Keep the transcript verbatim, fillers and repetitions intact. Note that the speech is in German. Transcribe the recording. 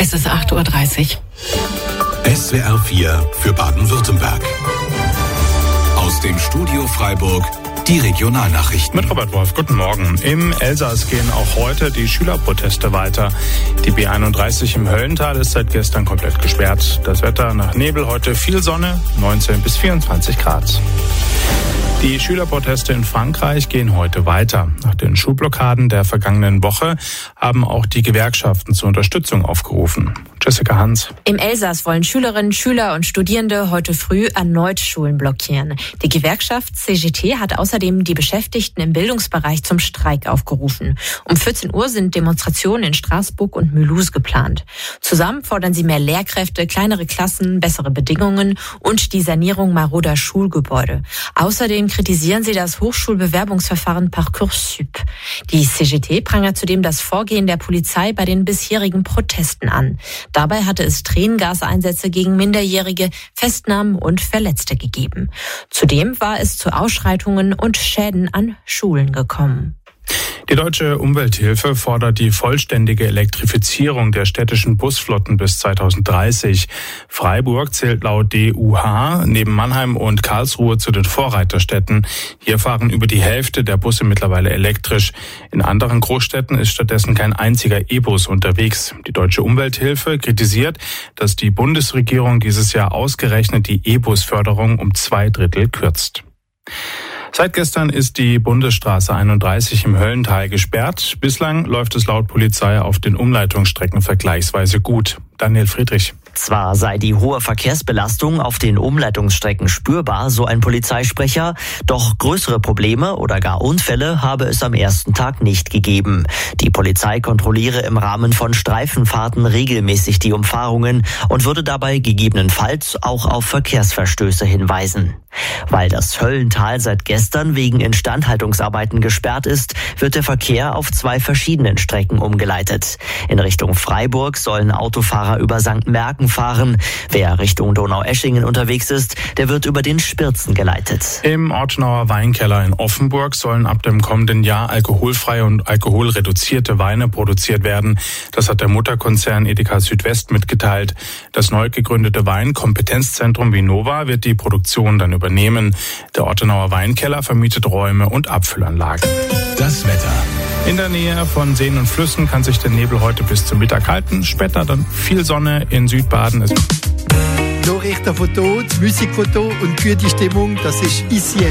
Es ist acht Uhr dreißig. S W R vier für Baden-Württemberg. Aus dem Studio Freiburg die Regionalnachrichten. Mit Robert Wolf, guten Morgen. Im Elsass gehen auch heute die Schülerproteste weiter. Die B einunddreißig im Höllental ist seit gestern komplett gesperrt. Das Wetter nach Nebel heute viel Sonne, neunzehn bis vierundzwanzig Grad. Die Schülerproteste in Frankreich gehen heute weiter. Nach den Schulblockaden der vergangenen Woche haben auch die Gewerkschaften zur Unterstützung aufgerufen. Jessica Hans. Im Elsass wollen Schülerinnen, Schüler und Studierende heute früh erneut Schulen blockieren. Die Gewerkschaft C G T hat außerdem die Beschäftigten im Bildungsbereich zum Streik aufgerufen. Um vierzehn Uhr sind Demonstrationen in Straßburg und Mulhouse geplant. Zusammen fordern sie mehr Lehrkräfte, kleinere Klassen, bessere Bedingungen und die Sanierung maroder Schulgebäude. Außerdem kritisieren sie das Hochschulbewerbungsverfahren Parcoursup. Die C G T prangert zudem das Vorgehen der Polizei bei den bisherigen Protesten an. Dabei hatte es Tränengaseinsätze gegen Minderjährige, Festnahmen und Verletzte gegeben. Zudem war es zu Ausschreitungen und Schäden an Schulen gekommen. Die Deutsche Umwelthilfe fordert die vollständige Elektrifizierung der städtischen Busflotten bis zweitausenddreißig. Freiburg zählt laut D U H neben Mannheim und Karlsruhe zu den Vorreiterstädten. Hier fahren über die Hälfte der Busse mittlerweile elektrisch. In anderen Großstädten ist stattdessen kein einziger E-Bus unterwegs. Die Deutsche Umwelthilfe kritisiert, dass die Bundesregierung dieses Jahr ausgerechnet die E-Bus-Förderung um zwei Drittel kürzt. Seit gestern ist die Bundesstraße einunddreißig im Höllental gesperrt. Bislang läuft es laut Polizei auf den Umleitungsstrecken vergleichsweise gut. Daniel Friedrich. Zwar sei die hohe Verkehrsbelastung auf den Umleitungsstrecken spürbar, so ein Polizeisprecher, doch größere Probleme oder gar Unfälle habe es am ersten Tag nicht gegeben. Die Polizei kontrolliere im Rahmen von Streifenfahrten regelmäßig die Umfahrungen und würde dabei gegebenenfalls auch auf Verkehrsverstöße hinweisen. Weil das Höllental seit gestern wegen Instandhaltungsarbeiten gesperrt ist, wird der Verkehr auf zwei verschiedenen Strecken umgeleitet. In Richtung Freiburg sollen Autofahrer über Sankt Merken fahren. Wer Richtung Donaueschingen unterwegs ist, der wird über den Spirzen geleitet. Im Ortenauer Weinkeller in Offenburg sollen ab dem kommenden Jahr alkoholfreie und alkoholreduzierte Weine produziert werden. Das hat der Mutterkonzern Edeka Südwest mitgeteilt. Das neu gegründete Weinkompetenzzentrum Vinova wird die Produktion dann übernehmen. Der Ortenauer Weinkeller vermietet Räume und Abfüllanlagen. Das Wetter. In der Nähe von Seen und Flüssen kann sich der Nebel heute bis zum Mittag halten. Später dann viel Sonne in Südbaden. Nachrichten von dort, Musikfoto und gute Stimmung, das ist ici.